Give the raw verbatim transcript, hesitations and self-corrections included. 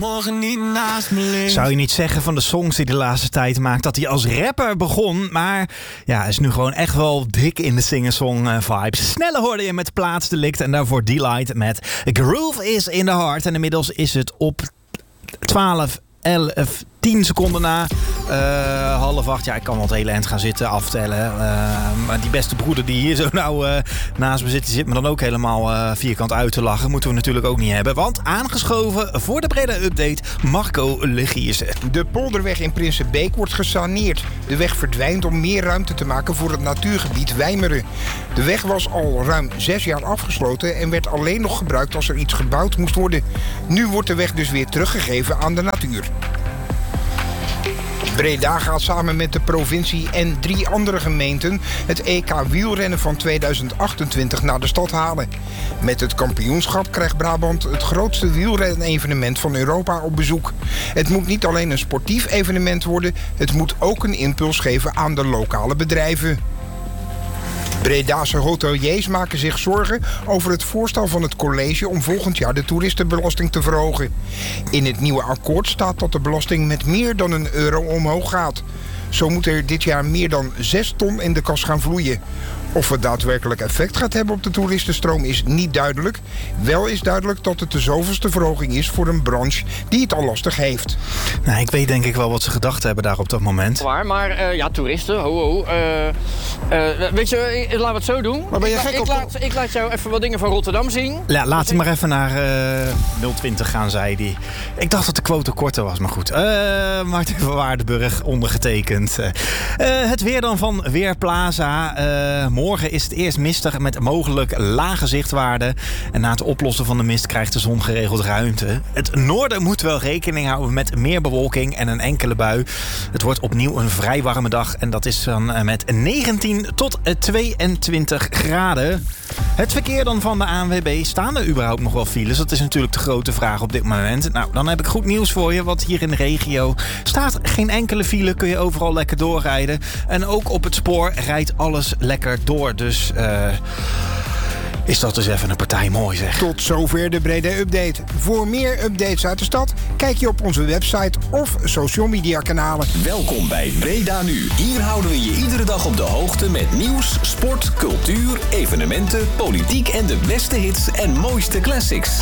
Morgen niet naast me ligt. Zou je niet zeggen van de songs die de laatste tijd maakt dat hij als rapper begon, maar ja, is nu gewoon echt wel dik in de singer-song uh, vibes. Sneller hoorde je met Plaatsdelict en daarvoor Delight met Groove is in the Heart. En inmiddels is het op twaalf, elf, tien seconden na uh, half acht. Ja, ik kan wel het hele eind gaan zitten aftellen. Uh, maar die beste broeder die hier zo nou uh, naast me zit, die zit me dan ook helemaal uh, vierkant uit te lachen. Moeten we natuurlijk ook niet hebben. Want aangeschoven voor de brede update, Marco Legiersen. De Polderweg in Prinsenbeek wordt gesaneerd. De weg verdwijnt om meer ruimte te maken voor het natuurgebied Wijmeren. De weg was al ruim zes jaar afgesloten en werd alleen nog gebruikt als er iets gebouwd moest worden. Nu wordt de weg dus weer teruggegeven aan de natuur. Breda gaat samen met de provincie en drie andere gemeenten het E K wielrennen van tweeduizend achtentwintig naar de stad halen. Met het kampioenschap krijgt Brabant het grootste wielrenevenement van Europa op bezoek. Het moet niet alleen een sportief evenement worden, het moet ook een impuls geven aan de lokale bedrijven. Bredase hoteliers maken zich zorgen over het voorstel van het college om volgend jaar de toeristenbelasting te verhogen. In het nieuwe akkoord staat dat de belasting met meer dan een euro omhoog gaat. Zo moet er dit jaar meer dan zes ton in de kas gaan vloeien. Of het daadwerkelijk effect gaat hebben op de toeristenstroom is niet duidelijk. Wel is duidelijk dat het de zoveelste verhoging is voor een branche die het al lastig heeft. Nou, ik weet denk ik wel wat ze gedacht hebben daar op dat moment. Waar, maar uh, ja, toeristen, ho ho. Uh, uh, weet je, laten we het zo doen. Maar ben je ik, gek ik, op... laat, ik laat jou even wat dingen van Rotterdam zien. Ja, laat hij maar even naar uh, nul twintig gaan, zei hij. Ik dacht dat de quote korter was, maar goed. Uh, Martin van Waardenburg, ondergetekend. Uh, het weer dan van Weerplaza. Uh, morgen is het eerst mistig met mogelijk lage zichtwaarden. En na het oplossen van de mist krijgt de zon geregeld ruimte. Het noorden moet wel rekening houden met meer bewolking en een enkele bui. Het wordt opnieuw een vrij warme dag. En dat is dan met negentien tot tweeëntwintig graden. Het verkeer dan van de A N W B. Staan er überhaupt nog wel files? Dat is natuurlijk de grote vraag op dit moment. Nou, dan heb ik goed nieuws voor je. Want hier in de regio staat geen enkele file. Kun je overal lekker doorrijden. En ook op het spoor rijdt alles lekker door. Dus uh, is dat dus even een partij mooi, zeg. Tot zover de brede update. Voor meer updates uit de stad kijk je op onze website of social media kanalen. Welkom bij Breda Nu. Hier houden we je iedere dag op de hoogte met nieuws, sport, cultuur, evenementen, politiek en de beste hits en mooiste classics.